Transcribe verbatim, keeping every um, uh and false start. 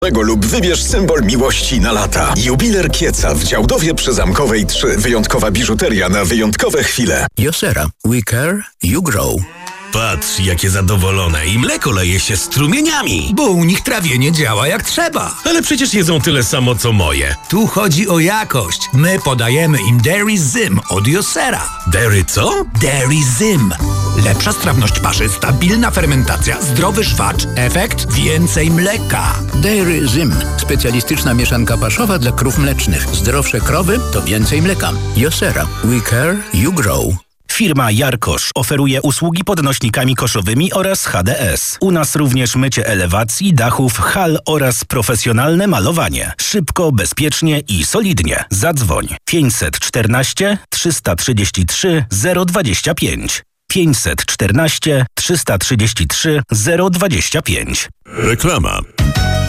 lub wybierz symbol miłości na lata. Jubiler Kieca w Działdowie przy Zamkowej trzy. Wyjątkowa biżuteria na wyjątkowe chwile. Josera. We care, you grow. Patrz, jakie zadowolone i mleko leje się strumieniami. Bo u nich trawienie działa jak trzeba. Ale przecież jedzą tyle samo, co moje. Tu chodzi o jakość. My podajemy im Dairy Zym od Josera. Dairy co? Dairy Zym. Lepsza strawność paszy, stabilna fermentacja, zdrowy szwacz, efekt więcej mleka. Dairy Zym. Specjalistyczna mieszanka paszowa dla krów mlecznych. Zdrowsze krowy to więcej mleka. Josera. We care, you grow. Firma Jarkosz oferuje usługi podnośnikami koszowymi oraz H D S. U nas również mycie elewacji, dachów, hal oraz profesjonalne malowanie. Szybko, bezpiecznie i solidnie. Zadzwoń pięćset czternaście trzysta trzydzieści trzy zero dwadzieścia pięć. pięćset czternaście trzysta trzydzieści trzy zero dwadzieścia pięć. Reklama.